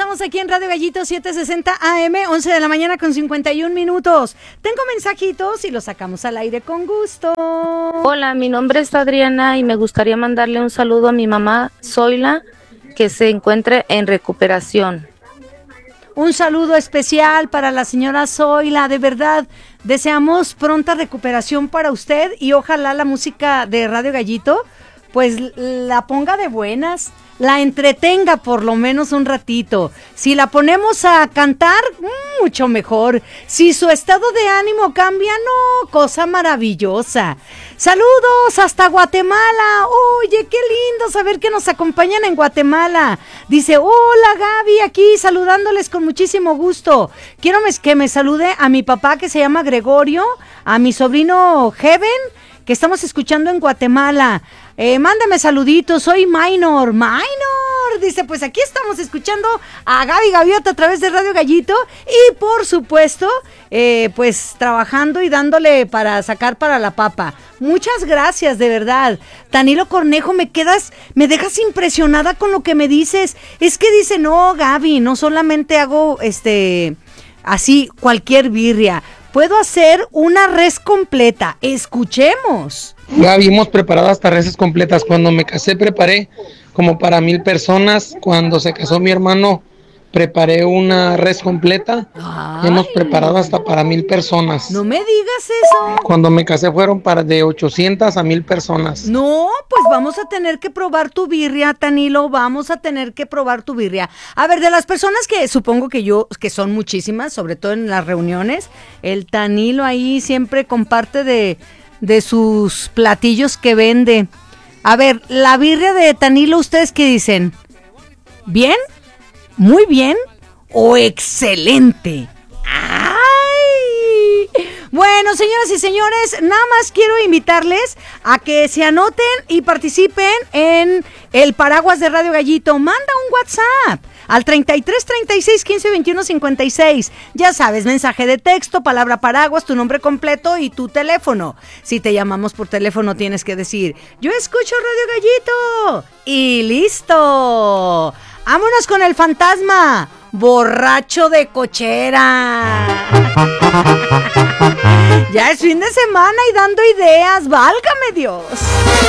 estamos aquí en Radio Gallito 760 AM, 11 de la mañana con 51 minutos. Tengo mensajitos y los sacamos al aire con gusto. Hola, mi nombre es Adriana y me gustaría mandarle un saludo a mi mamá, Zoila, que se encuentre en recuperación. Un saludo especial para la señora Zoila, de verdad, deseamos pronta recuperación para usted y ojalá la música de Radio Gallito pues la ponga de buenas, la entretenga por lo menos un ratito. Si la ponemos a cantar, mucho mejor. Si su estado de ánimo cambia, no, cosa maravillosa. Saludos hasta Guatemala. Oye, qué lindo saber que nos acompañan en Guatemala. Dice, hola Gaby, aquí saludándoles con muchísimo gusto. Quiero que me salude a mi papá que se llama Gregorio, a mi sobrino Heaven, que estamos escuchando en Guatemala. Mándame saluditos, soy Minor, dice, pues aquí estamos escuchando a Gaby Gaviota a través de Radio Gallito y por supuesto, pues trabajando y dándole para sacar para la papa. Muchas gracias, de verdad. Danilo Cornejo, me dejas impresionada con lo que me dices. Es que dice, no, Gaby, no solamente hago así cualquier birria. Puedo hacer una res completa. Escuchemos. Gaby, hemos preparado hasta reses completas. Cuando me casé preparé como para 1,000 personas. Cuando se casó mi hermano preparé una res completa. Ay. Hemos preparado hasta para 1,000 personas. No me digas eso. Cuando me casé fueron de 800 a 1,000 personas. No, pues vamos a tener que probar tu birria, Tanilo, vamos a tener que probar tu birria. A ver, de las personas que supongo que son muchísimas, sobre todo en las reuniones, el Tanilo ahí siempre comparte de sus platillos que vende. A ver, la birria de Tanilo, ¿ustedes qué dicen? ¿Bien? ¿Muy bien? ¿O excelente? ¡Ay! Bueno, señoras y señores, nada más quiero invitarles a que se anoten y participen en el paraguas de Radio Gallito. Manda un WhatsApp al 33 36 15 21 56. Ya sabes, mensaje de texto, palabra paraguas, tu nombre completo y tu teléfono. Si te llamamos por teléfono tienes que decir, yo escucho Radio Gallito. Y listo. Vámonos con el fantasma. Borracho de cochera. Ya es fin de semana y dando ideas, válgame Dios.